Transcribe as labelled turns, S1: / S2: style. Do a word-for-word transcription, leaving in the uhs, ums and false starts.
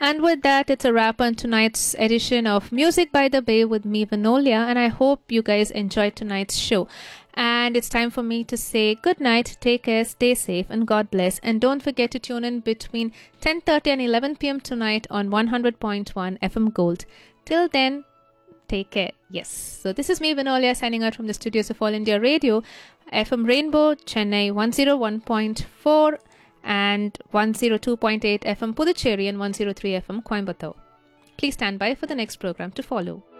S1: And with that, it's a wrap on tonight's edition of Music by the Bay with me, Vinolia, and I hope you guys enjoyed tonight's show. And it's time for me to say good night, take care, stay safe, and God bless. And don't forget to tune in between ten thirty and eleven p.m. tonight on one hundred point one F M Gold. Till then, take care. Yes. So this is me, Vinolia, signing out from the studios of All India Radio, F M Rainbow, Chennai one oh one point four and one oh two point eight F M Puducherry and one oh three F M Coimbatore. Please stand by for the next program to follow.